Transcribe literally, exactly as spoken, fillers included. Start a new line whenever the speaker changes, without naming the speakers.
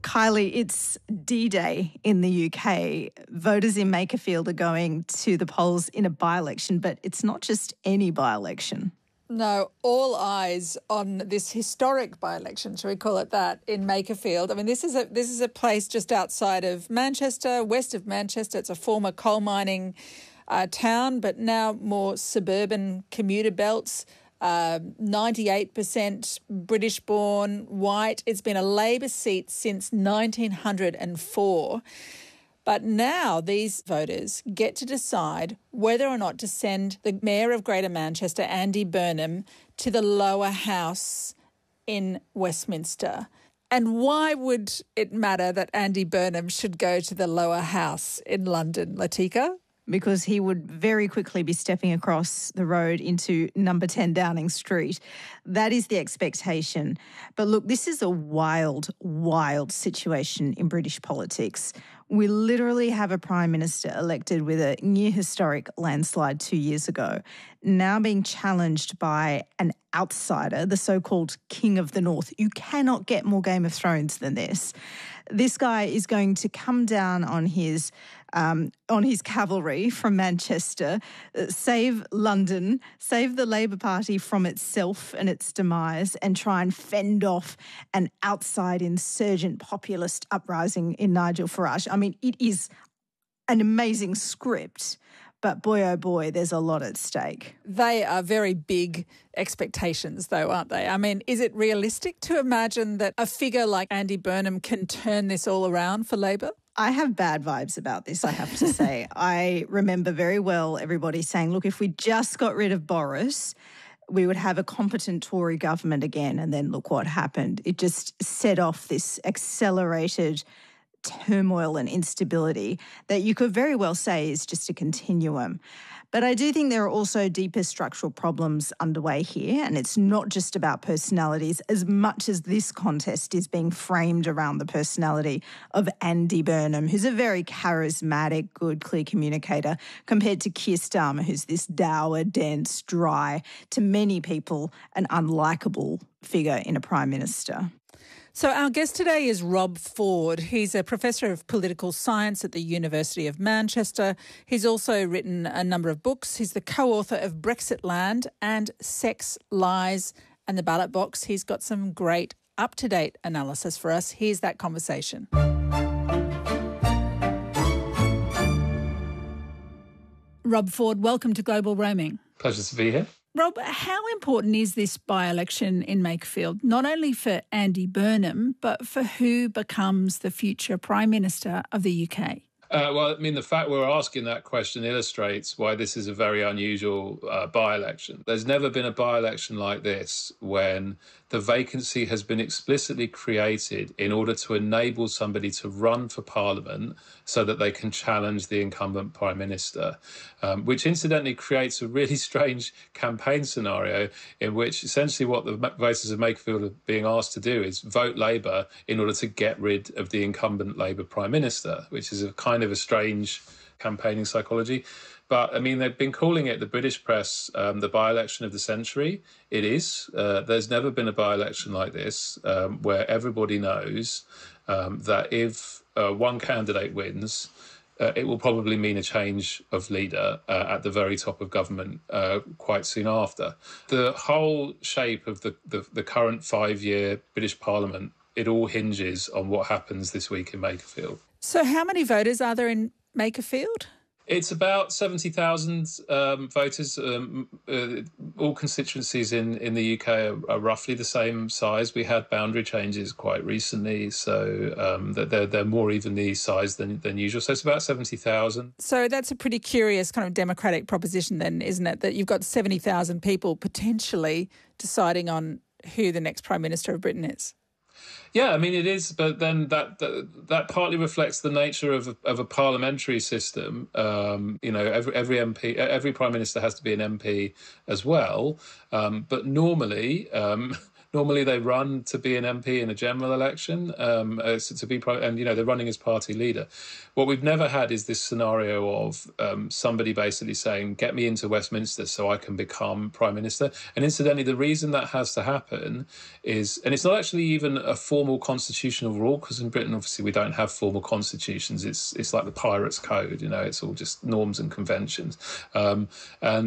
Kylie, it's D-Day in the U K. Voters in Makerfield are going to the polls in a by-election, but it's not just any by-election.
No, all eyes on this historic by-election, shall we call it that, in Makerfield. I mean, this is a this is a place just outside of Manchester, west of Manchester. It's a former coal mining uh, town, but now more suburban commuter belts. Uh, ninety-eight percent British-born, white. It's been a Labor seat since nineteen oh four. But now these voters get to decide whether or not to send the Mayor of Greater Manchester, Andy Burnham, to the lower house in Westminster. And why would it matter that Andy Burnham should go to the lower house in London, Latika?
Because he would very quickly be stepping across the road into number ten Downing Street. That is the expectation. But look, this is a wild, wild situation in British politics. We literally have a Prime Minister elected with a near historic landslide two years ago, now being challenged by an outsider, the so-called King of the North. You cannot get more Game of Thrones than this. This guy is going to come down on his um, on his cavalry from Manchester, uh, save London, save the Labor Party from itself and its demise, and try and fend off an outside insurgent populist uprising in Nigel Farage. I mean, it is an amazing script, but boy, oh boy, there's a lot at stake.
They are very big expectations, though, aren't they? I mean, is it realistic to imagine that a figure like Andy Burnham can turn this all around for Labor?
I have bad vibes about this, I have to say. I remember very well everybody saying, look, if we just got rid of Boris, we would have a competent Tory government again. And then look what happened. It just set off this accelerated turmoil and instability that you could very well say is just a continuum. But I do think there are also deeper structural problems underway here, and it's not just about personalities as much as this contest is being framed around the personality of Andy Burnham, who's a very charismatic, good, clear communicator, compared to Keir Starmer, who's this dour, dense, dry, to many people, an unlikable figure in a Prime Minister.
So our guest today is Rob Ford. He's a professor of political science at the University of Manchester. He's also written a number of books. He's the co-author of Brexitland and Sex, Lies and the Ballot Box. He's got some great up-to-date analysis for us. Here's that conversation. Rob Ford, welcome to Global Roaming.
Pleasure to be here.
Rob, how important is this by-election in Makerfield, not only for Andy Burnham, but for who becomes the future Prime Minister of the U K?
Uh, well, I mean, the fact we're asking that question illustrates why this is a very unusual uh, by-election. There's never been a by-election like this when the vacancy has been explicitly created in order to enable somebody to run for Parliament so that they can challenge the incumbent Prime Minister, um, which incidentally creates a really strange campaign scenario in which essentially what the voters of Makerfield are being asked to do is vote Labour in order to get rid of the incumbent Labour Prime Minister, which is a kind of a strange campaigning psychology. But, I mean, they've been calling it, the British press, um, the by-election of the century. It is. Uh, there's never been a by-election like this um, where everybody knows um, that if uh, one candidate wins, uh, it will probably mean a change of leader uh, at the very top of government uh, quite soon after. The whole shape of the, the, the current five-year British Parliament, it all hinges on what happens this week in Makerfield.
So how many voters are there in Makerfield?
It's about seventy thousand um, voters. Um, uh, all constituencies in, in the U K are, are roughly the same size. We had boundary changes quite recently, so um, they're, they're more evenly sized than, than usual. So it's about seventy thousand.
So that's a pretty curious kind of democratic proposition then, isn't it? That you've got seventy thousand people potentially deciding on who the next Prime Minister of Britain is.
Yeah, I mean, it is, but then that that, that partly reflects the nature of a, of a parliamentary system. Um, you know, every every M P, every Prime Minister has to be an M P as well. Um, but normally, um, Normally they run to be an M P in a general election, um, uh, to be pro- and you know they're running as party leader. What we've never had is this scenario of um, somebody basically saying, "Get me into Westminster so I can become prime minister." And incidentally, the reason that has to happen is, and it's not actually even a formal constitutional rule, because in Britain, obviously, we don't have formal constitutions. It's it's like the Pirates Code, you know. It's all just norms and conventions, um, and